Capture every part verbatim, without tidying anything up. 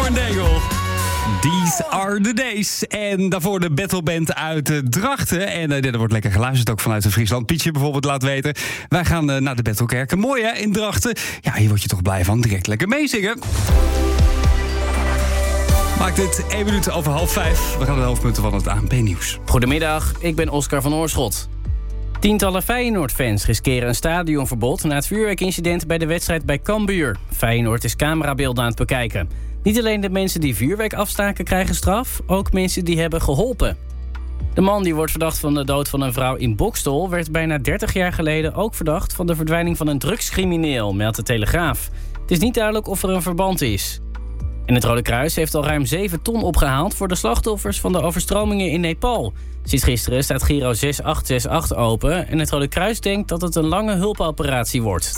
Lauren Daigle. These are the days. En daarvoor de battleband uit uh, Drachten. En uh, dit wordt lekker geluisterd, ook vanuit Friesland. Pietje bijvoorbeeld laat weten. Wij gaan uh, naar de Battlekerken. Mooi hè, in Drachten. Ja, hier word je toch blij van. Direct lekker meezingen. Maakt het één minuut over half vijf. We gaan naar de hoofdpunten van het A N P-nieuws. Goedemiddag, ik ben Oscar van Oorschot. Tientallen Feyenoord-fans riskeren een stadionverbod na het vuurwerkincident bij de wedstrijd bij Cambuur. Feyenoord is camerabeelden aan het bekijken. Niet alleen de mensen die vuurwerk afstaken krijgen straf, ook mensen die hebben geholpen. De man die wordt verdacht van de dood van een vrouw in Boxtel werd bijna dertig jaar geleden ook verdacht van de verdwijning van een drugscrimineel, meldt de Telegraaf. Het is niet duidelijk of er een verband is. En het Rode Kruis heeft al ruim zeven ton opgehaald voor de slachtoffers van de overstromingen in Nepal. Sinds gisteren staat Giro zes acht zes acht open en het Rode Kruis denkt dat het een lange hulpoperatie wordt.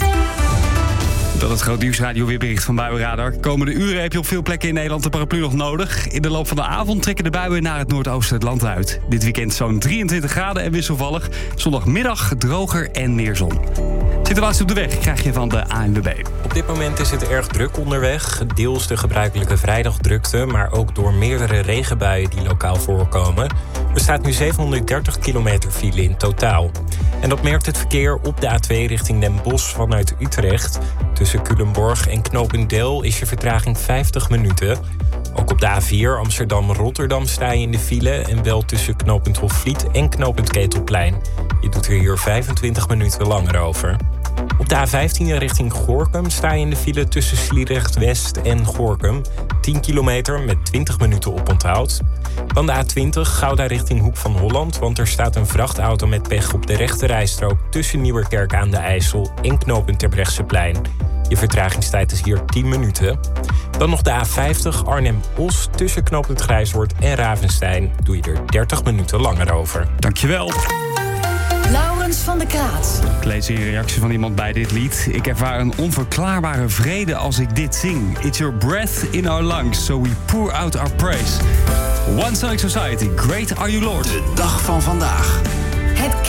Dat is het Groot Nieuwsradio weerbericht van Buienradar. Komende uren heb je op veel plekken in Nederland de paraplu nog nodig. In de loop van de avond trekken de buien naar het noordoosten het land uit. Dit weekend zo'n drieëntwintig graden en wisselvallig. Zondagmiddag droger en meer zon. Situatie op de weg krijg je van de A N W B. Op dit moment is het erg druk onderweg. Deels de gebruikelijke vrijdagdrukte, maar ook door meerdere regenbuien die lokaal voorkomen. Er staat nu zevenhonderddertig kilometer file in totaal. En dat merkt het verkeer op de A twee richting Den Bosch vanuit Utrecht. Tussen Culemborg en Knopendel is je vertraging vijftig minuten. Ook op de A vier Amsterdam-Rotterdam sta je in de file en wel tussen knooppunt Hofvliet en knooppunt Ketelplein. Je doet er hier vijfentwintig minuten langer over. Op de A vijftien richting Gorinchem sta je in de file tussen Sliedrecht-West en Gorinchem. tien kilometer met twintig minuten oponthoud. Dan de A twintig Gouda richting Hoek van Holland, want er staat een vrachtauto met pech op de rechte rijstrook tussen Nieuwerkerk aan de IJssel en knooppunt Terbrechtseplein. Je vertragingstijd is hier tien minuten. Dan nog de A vijftig Arnhem-Os tussen knooppunt Grijshoort en Ravenstein. Doe je er dertig minuten langer over. Dankjewel. Laurens van de Kraat. Ik lees hier een reactie van iemand bij dit lied. Ik ervaar een onverklaarbare vrede als ik dit zing. It's your breath in our lungs, so we pour out our praise. One Sonic Society, great are you Lord. De dag van vandaag. Het